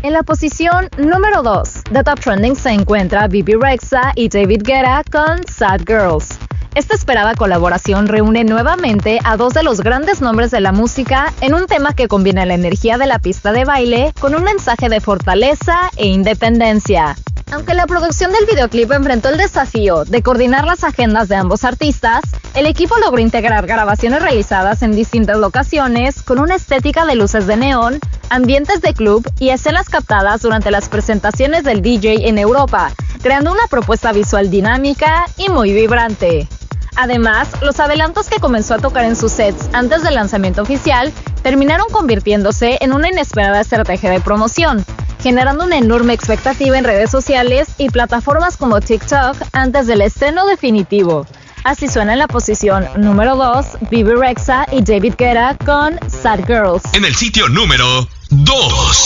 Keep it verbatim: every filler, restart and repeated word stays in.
En la posición número dos de Top Trending se encuentra Bebe Rexha y David Guetta con Sad Girls. Esta esperada colaboración reúne nuevamente a dos de los grandes nombres de la música en un tema que combina la energía de la pista de baile con un mensaje de fortaleza e independencia. Aunque la producción del videoclip enfrentó el desafío de coordinar las agendas de ambos artistas, el equipo logró integrar grabaciones realizadas en distintas locaciones con una estética de luces de neón, ambientes de club y escenas captadas durante las presentaciones del D J en Europa, creando una propuesta visual dinámica y muy vibrante. Además, los adelantos que comenzó a tocar en sus sets antes del lanzamiento oficial terminaron convirtiéndose en una inesperada estrategia de promoción, generando una enorme expectativa en redes sociales y plataformas como TikTok antes del estreno definitivo. Así suena en la posición número dos, Bebe Rexha y David Guetta con Sad Girls. En el sitio número dos.